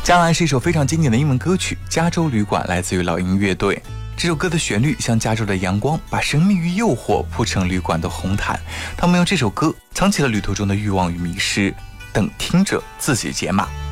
将来是一首非常经典的英文歌曲《加州旅馆》，来自于老鹰乐队。这首歌的旋律像加州的阳光，把神秘与诱惑铺成旅馆的红毯。他们用这首歌藏起了旅途中的欲望与迷失，等听者自己解码。